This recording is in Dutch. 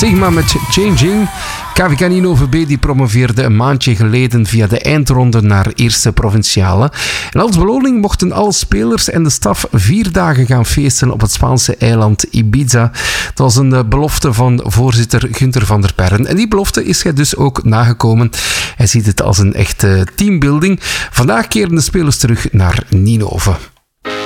Sigma met Changing. KVK Ninove B die promoveerde een maandje geleden via de eindronde naar eerste provinciale. En als beloning mochten alle spelers en de staf 4 dagen gaan feesten op het Spaanse eiland Ibiza. Dat was een belofte van voorzitter Gunther van der Perren. En die belofte is hij dus ook nagekomen. Hij ziet het als een echte teambuilding. Vandaag keren de spelers terug naar Ninove.